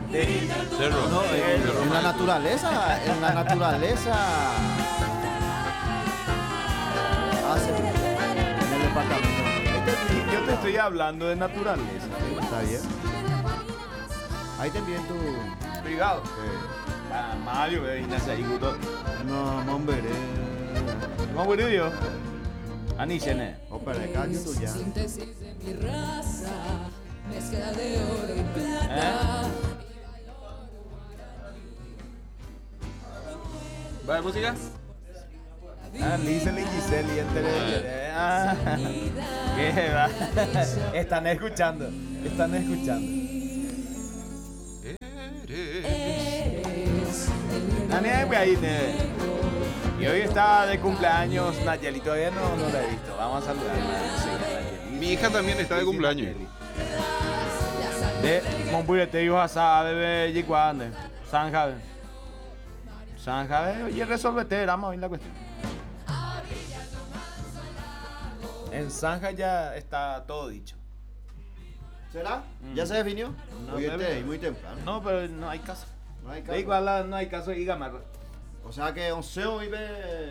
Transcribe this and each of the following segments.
Cerro. No, en la naturaleza, hace en el departamento. Yo te estoy hablando de naturaleza. Está bien. Ahí también tu. Obrigado. Mario, nace ahí, gusto. No, hombre. ¿Cómo voy yo? Anícene. Opera de caño tú ya. ¿Va de música? Listen y Giselle y ¿qué va? Están escuchando. Y hoy está de cumpleaños Nayeli, todavía no la he visto. Vamos a saludarla. Mi hija también está de cumpleaños. De Monburete y Oaxaca, bebé, Yicuande, San Javier. Oye, resolvete, vamos a ver la cuestión. En Zanja ya está todo dicho. ¿Será? ¿Ya se definió? No, Oye, bebé. muy temprano. No, pero no hay caso. No hay Da caso. igual, no hay caso y gamarra. O sea que Oseo vive.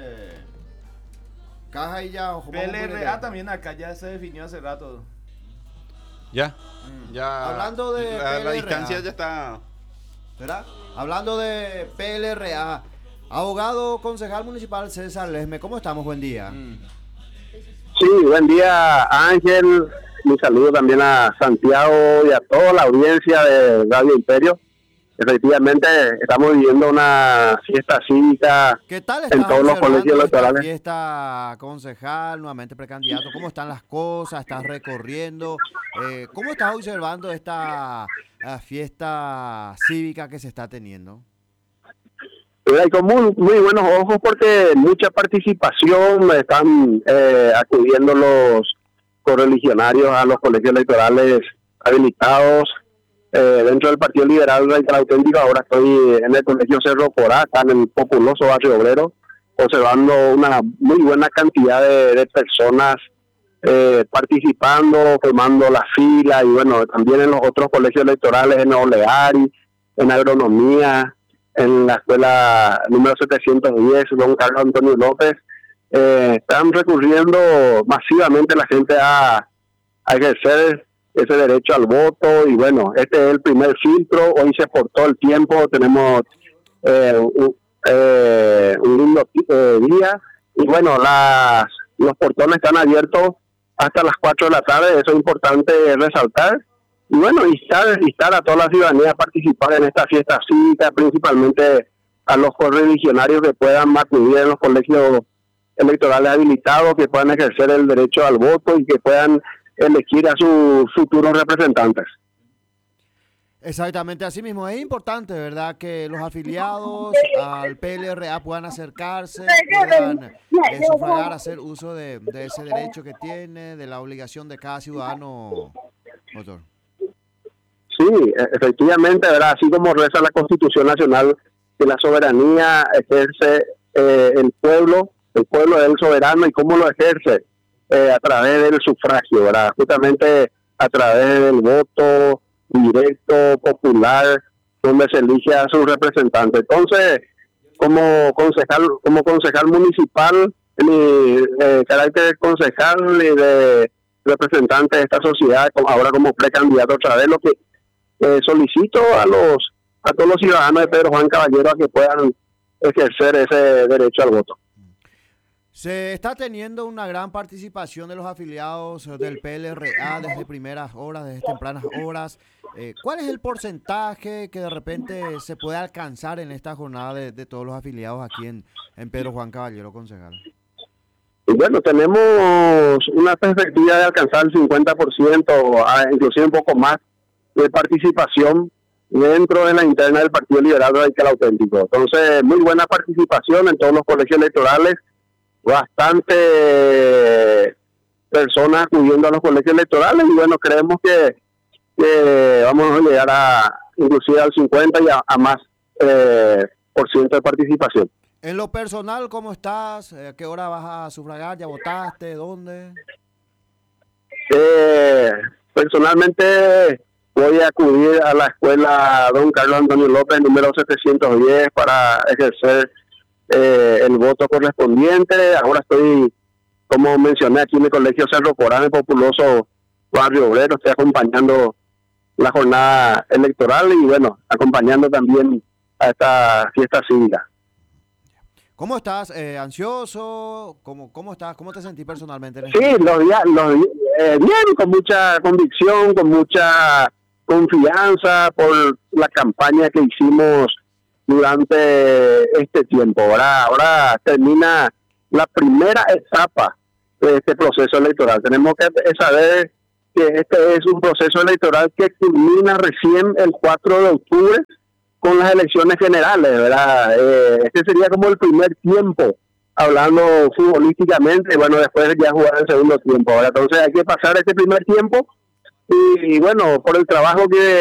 Caja y ya. PLRA también acá ya se definió hace rato. Ya. Hablando de la PLRA. distancia ya está. ¿Verdad? Hablando de PLRA. Abogado concejal municipal César Lesme, ¿cómo estamos? Buen día. Sí, buen día Ángel, mi saludo también a Santiago y a toda la audiencia de Radio Imperio. Efectivamente estamos viviendo una fiesta cívica ¿Qué tal en todos los colegios electorales. Fiesta concejal, nuevamente precandidato? ¿Cómo están las cosas? ¿Estás recorriendo? ¿Cómo estás observando esta fiesta cívica que se está teniendo? Y con muy buenos ojos porque mucha participación, están acudiendo los correligionarios a los colegios electorales habilitados dentro del Partido Liberal Radical Auténtico. Ahora estoy en el Colegio Cerro Corá, acá en el populoso barrio obrero, observando una muy buena cantidad de personas participando, formando la fila, y bueno, también en los otros colegios electorales, en Oleari, en Agronomía, en la escuela número 710, don Carlos Antonio López. Están recurriendo masivamente la gente a ejercer ese derecho al voto, y bueno, este es el primer filtro. Hoy se portó el tiempo, tenemos un lindo día, y bueno, los portones están abiertos hasta las 4 de la tarde, eso es importante resaltar. Y bueno, instar a toda la ciudadanía a participar en esta fiesta cívica, principalmente a los correligionarios que puedan acudir en los colegios electorales habilitados, que puedan ejercer el derecho al voto y que puedan elegir a sus futuros representantes. Exactamente, así mismo. Es importante, ¿verdad?, que los afiliados al PLRA puedan acercarse, puedan sufragar, hacer uso de ese derecho que tiene, de la obligación de cada ciudadano, doctor. Sí, efectivamente, ¿verdad? Así como reza la Constitución Nacional, que la soberanía ejerce el pueblo es el soberano, y cómo lo ejerce a través del sufragio, ¿verdad? Justamente a través del voto directo, popular, donde se elige a su representante. Entonces, como concejal municipal, en mi carácter de concejal y de representante de esta sociedad, ahora como precandidato otra vez, lo que solicito a todos los ciudadanos de Pedro Juan Caballero a que puedan ejercer ese derecho al voto. Se está teniendo una gran participación de los afiliados del PLRA desde primeras horas, desde tempranas horas. ¿Cuál es el porcentaje que de repente se puede alcanzar en esta jornada de todos los afiliados aquí en Pedro Juan Caballero, concejal? Y bueno, tenemos una perspectiva de alcanzar el 50%, inclusive un poco más, de participación dentro de la interna del Partido Liberal Radical Auténtico. Entonces, muy buena participación en todos los colegios electorales, bastante personas acudiendo a los colegios electorales, y bueno, creemos que vamos a llegar inclusive al 50 y a más por ciento de participación. En lo personal, ¿cómo estás? ¿A qué hora vas a sufragar? ¿Ya votaste? ¿Dónde? Personalmente voy a acudir a la escuela Don Carlos Antonio López, número 710, para ejercer el voto correspondiente. Ahora estoy, como mencioné, aquí en el Colegio Cerro Corán, el populoso Barrio Obrero. Estoy acompañando la jornada electoral y, bueno, acompañando también a esta fiesta cívica. ¿Cómo estás? ¿Ansioso? ¿Cómo estás? ¿Cómo te sentís personalmente? Sí, bien, con mucha convicción, con mucha confianza por la campaña que hicimos durante este tiempo. Ahora termina la primera etapa de este proceso electoral. Tenemos que saber que este es un proceso electoral que culmina recién el 4 de octubre con las elecciones generales, ¿verdad? Este sería como el primer tiempo, hablando futbolísticamente, bueno, después ya jugar el segundo tiempo. Ahora, entonces hay que pasar este primer tiempo y bueno, por el trabajo que